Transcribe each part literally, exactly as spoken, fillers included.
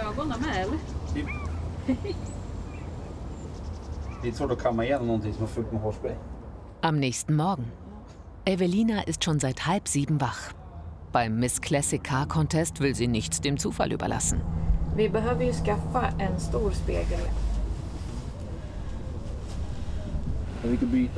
ögonen med, eller? Det är svårt att kamma igenom någonting som är fullt med hårspray. Am nächsten Morgen. Evelina ist schon seit halb sieben wach. Beim Miss Classic Car Contest will sie nichts dem Zufall überlassen. Vi behöver ju skaffa en stor spegel. Vi kan byta.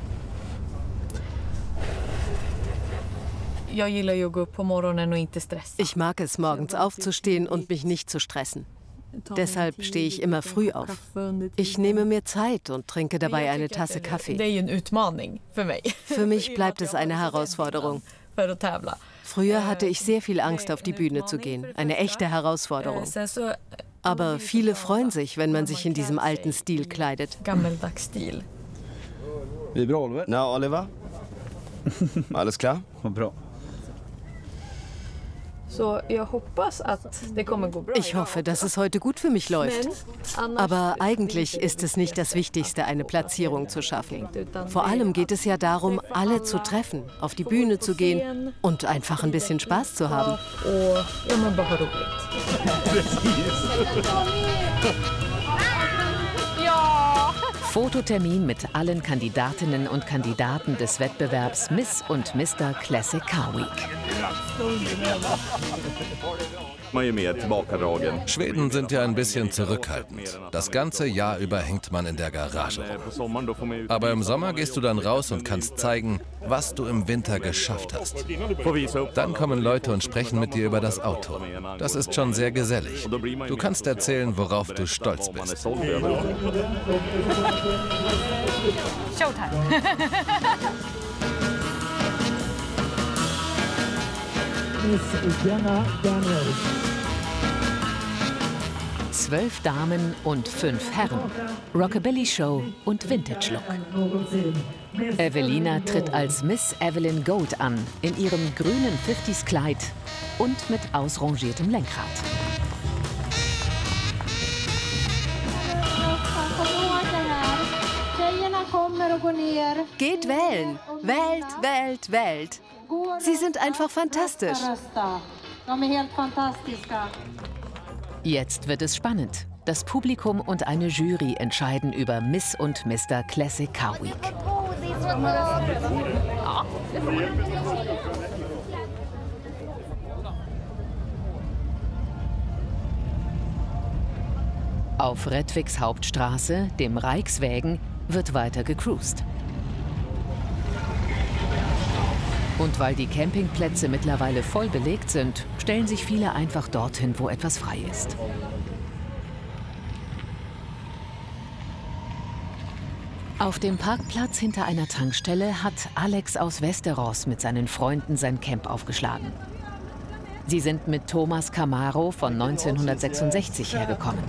Jag gillar ju att gå upp på morgonen och inte stressa. Ich mag es, morgens aufzustehen und mich nicht zu stressen. Deshalb stehe ich immer früh auf. Ich nehme mir Zeit und trinke dabei eine Tasse Kaffee. Det är ju en utmaning för mig. Für mich bleibt es eine Herausforderung. För att tävla. Früher hatte ich sehr viel Angst, auf die Bühne zu gehen. Eine echte Herausforderung. Aber viele freuen sich, wenn man sich in diesem alten Stil kleidet. Gammeldags Stil. Vi är bra, Oliver. Na, Oliver? Alles klar? Bra. Så jag hoppas att det kommer gå bra. Ich hoffe, dass es heute gut für mich läuft. Aber eigentlich ist es nicht das Wichtigste, eine Platzierung zu schaffen. Vor allem geht es ja darum, alle zu treffen, auf die Bühne zu gehen und einfach ein bisschen Spaß zu haben. Och ja, men bara roligt. Fototermin mit allen Kandidatinnen und Kandidaten des Wettbewerbs Miss und Mister Classic Car Week. Schweden sind ja ein bisschen zurückhaltend. Das ganze Jahr über hängt man in der Garage rum. Aber im Sommer gehst du dann raus und kannst zeigen, was du im Winter geschafft hast. Dann kommen Leute und sprechen mit dir über das Auto. Das ist schon sehr gesellig. Du kannst erzählen, worauf du stolz bist. Showtime. Zwölf Damen und fünf Herren. Rockabilly Show und Vintage Look. Evelina tritt als Miss Evelyn Gold an, in ihrem grünen fünfziger Kleid und mit ausrangiertem Lenkrad. Geht wählen! Wählt, wählt, wählt! Sie sind einfach fantastisch. Jetzt wird es spannend. Das Publikum und eine Jury entscheiden über Miss und Mister Classic Car Week. Auf Rättviks Hauptstraße, dem Rijksvägen, wird weiter gecruised. Und weil die Campingplätze mittlerweile voll belegt sind, stellen sich viele einfach dorthin, wo etwas frei ist. Auf dem Parkplatz hinter einer Tankstelle hat Alex aus Västerås mit seinen Freunden sein Camp aufgeschlagen. Sie sind mit Thomas Camaro von neunzehnhundertsechsundsechzig hergekommen.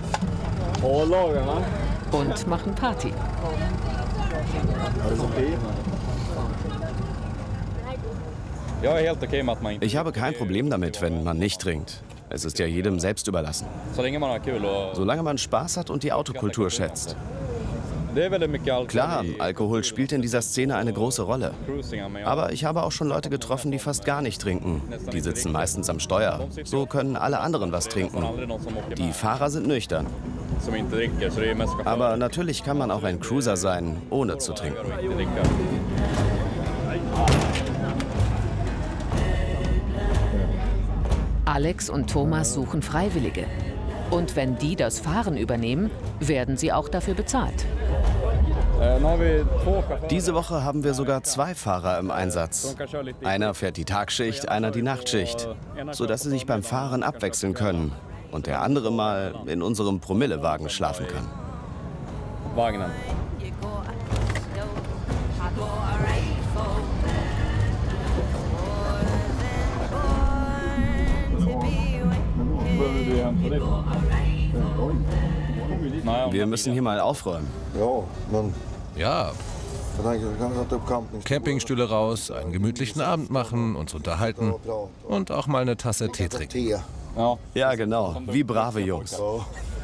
Und machen Party. Ich habe kein Problem damit, wenn man nicht trinkt. Es ist ja jedem selbst überlassen. Solange man Spaß hat und die Autokultur schätzt. Klar, Alkohol spielt in dieser Szene eine große Rolle. Aber ich habe auch schon Leute getroffen, die fast gar nicht trinken. Die sitzen meistens am Steuer. So können alle anderen was trinken. Die Fahrer sind nüchtern. Aber natürlich kann man auch ein Cruiser sein, ohne zu trinken. Alex und Thomas suchen Freiwillige. Und wenn die das Fahren übernehmen, werden sie auch dafür bezahlt. Diese Woche haben wir sogar zwei Fahrer im Einsatz. Einer fährt die Tagschicht, einer die Nachtschicht, sodass sie sich beim Fahren abwechseln können und der andere mal in unserem Promillewagen schlafen kann. Wir müssen hier mal aufräumen. Ja. Campingstühle raus, einen gemütlichen Abend machen, uns unterhalten und auch mal eine Tasse Tee trinken. Ja, genau. Wie brave Jungs.